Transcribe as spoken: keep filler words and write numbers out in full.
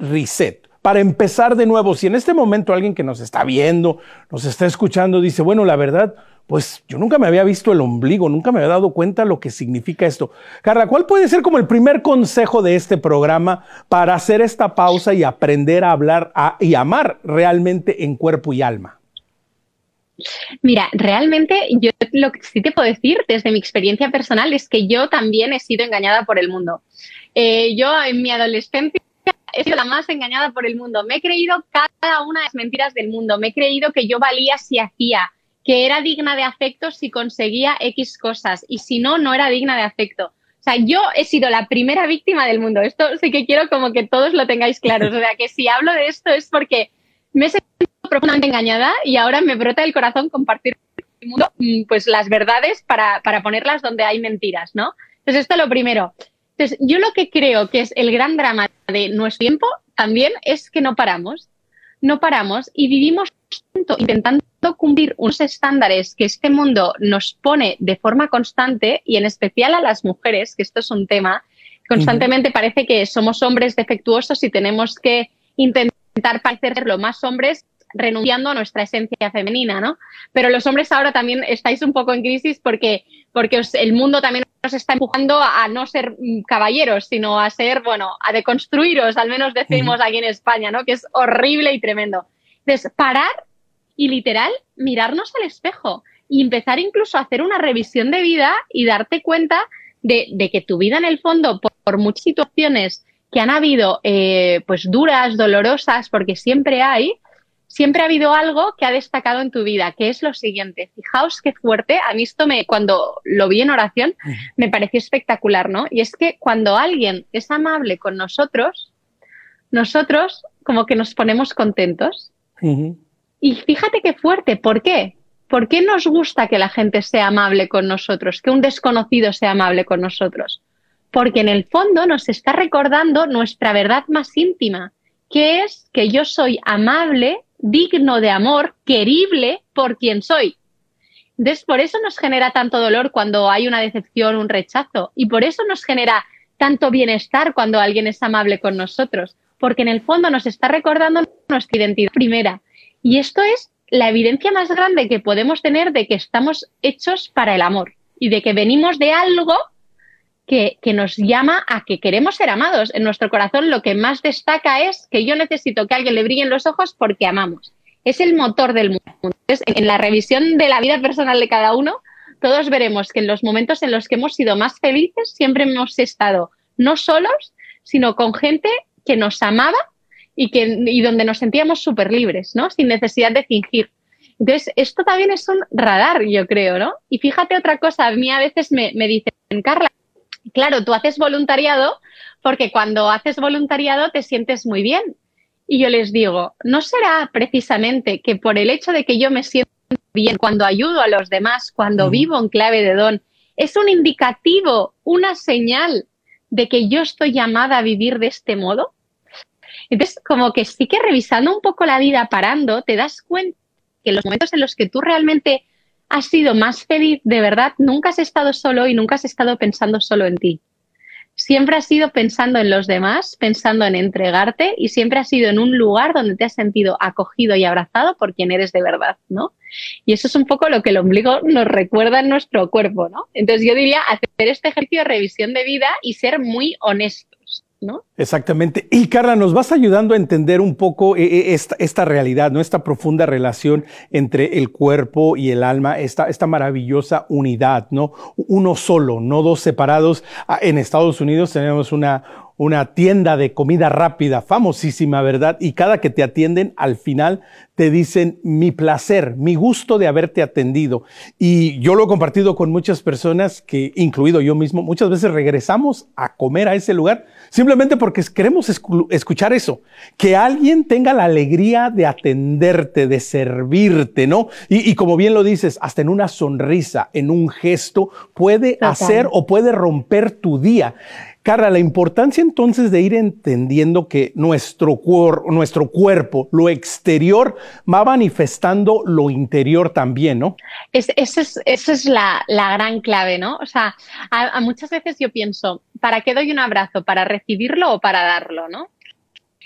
reset, para empezar de nuevo. Si en este momento alguien que nos está viendo, nos está escuchando, dice, bueno, la verdad, pues yo nunca me había visto el ombligo, nunca me había dado cuenta lo que significa esto. Carla, ¿cuál puede ser como el primer consejo de este programa para hacer esta pausa y aprender a hablar a, y amar realmente en cuerpo y alma? Mira, realmente yo lo que sí te puedo decir desde mi experiencia personal es que yo también he sido engañada por el mundo. Eh, yo en mi adolescencia he sido la más engañada por el mundo. Me he creído cada una de las mentiras del mundo. Me he creído que yo valía si hacía, que era digna de afecto si conseguía X cosas y si no, no era digna de afecto. O sea, yo he sido la primera víctima del mundo. Esto sí que quiero como que todos lo tengáis claro. O sea, que si hablo de esto es porque me he sentido profundamente engañada y ahora me brota el corazón compartir con el mundo pues las verdades para, para ponerlas donde hay mentiras, ¿no? Entonces, esto es lo primero. Entonces, yo lo que creo que es el gran drama de nuestro tiempo también es que no paramos. No paramos y vivimos intentando cumplir unos estándares que este mundo nos pone de forma constante y en especial a las mujeres, que esto es un tema, constantemente uh-huh. Parece que somos hombres defectuosos y tenemos que intentar parecer lo más hombres renunciando a nuestra esencia femenina, ¿no? Pero los hombres ahora también estáis un poco en crisis porque, porque os, el mundo también nos está empujando a no ser caballeros, sino a ser, bueno, a deconstruiros, al menos decimos uh-huh. aquí en España, ¿no? Que es horrible y tremendo. Entonces, parar y literal mirarnos al espejo y empezar incluso a hacer una revisión de vida y darte cuenta de, de que tu vida en el fondo, por, por muchas situaciones que han habido eh, pues duras, dolorosas, porque siempre hay, siempre ha habido algo que ha destacado en tu vida, que es lo siguiente. Fijaos qué fuerte, a mí esto me, cuando lo vi en oración, me pareció espectacular, ¿no? Y es que cuando alguien es amable con nosotros, nosotros como que nos ponemos contentos. Uh-huh. Y fíjate qué fuerte, ¿por qué? ¿Por qué nos gusta que la gente sea amable con nosotros, que un desconocido sea amable con nosotros? Porque en el fondo nos está recordando nuestra verdad más íntima, que es que yo soy amable, digno de amor, querible por quien soy. Entonces, por eso nos genera tanto dolor cuando hay una decepción, un rechazo, y por eso nos genera tanto bienestar cuando alguien es amable con nosotros, porque en el fondo nos está recordando nuestra identidad primera. Y esto es la evidencia más grande que podemos tener de que estamos hechos para el amor y de que venimos de algo que, que nos llama a que queremos ser amados. En nuestro corazón lo que más destaca es que yo necesito que a alguien le brillen los ojos porque amamos. Es el motor del mundo. Entonces, en la revisión de la vida personal de cada uno, todos veremos que en los momentos en los que hemos sido más felices siempre hemos estado no solos, sino con gente que nos amaba y, que, y donde nos sentíamos súper libres, ¿no? Sin necesidad de fingir. Entonces, esto también es un radar, yo creo, ¿no? Y fíjate otra cosa, a mí a veces me, me dicen, Carla, claro, tú haces voluntariado porque cuando haces voluntariado te sientes muy bien. Y yo les digo, ¿no será precisamente que por el hecho de que yo me siento bien cuando ayudo a los demás, cuando uh-huh. vivo en clave de don, es un indicativo, una señal de que yo estoy llamada a vivir de este modo? Entonces, como que sí que revisando un poco la vida, parando, te das cuenta que los momentos en los que tú realmente has sido más feliz, de verdad, nunca has estado solo y nunca has estado pensando solo en ti. Siempre has sido pensando en los demás, pensando en entregarte y siempre has sido en un lugar donde te has sentido acogido y abrazado por quien eres de verdad, ¿no? Y eso es un poco lo que el ombligo nos recuerda en nuestro cuerpo, ¿no? Entonces yo diría hacer este ejercicio de revisión de vida y ser muy honestos, ¿no? Exactamente. Y Carla, nos vas ayudando a entender un poco eh, esta, esta realidad, ¿no? Esta profunda relación entre el cuerpo y el alma, esta, esta maravillosa unidad, ¿no? Uno solo, no dos separados. En Estados Unidos tenemos una, una tienda de comida rápida, famosísima, ¿verdad? Y cada que te atienden, al final te dicen mi placer, mi gusto de haberte atendido. Y yo lo he compartido con muchas personas, que, incluido yo mismo, muchas veces regresamos a comer a ese lugar simplemente porque queremos escuchar eso, que alguien tenga la alegría de atenderte, de servirte, ¿no? Y, y como bien lo dices, hasta en una sonrisa, en un gesto, puede Total. hacer o puede romper tu día. Carla, la importancia entonces de ir entendiendo que nuestro, cuor, nuestro cuerpo, lo exterior, va manifestando lo interior también, ¿no? Es, esa es, esa es la, la gran clave, ¿no? O sea, a, a muchas veces yo pienso, ¿para qué doy un abrazo? ¿Para recibirlo o para darlo, no?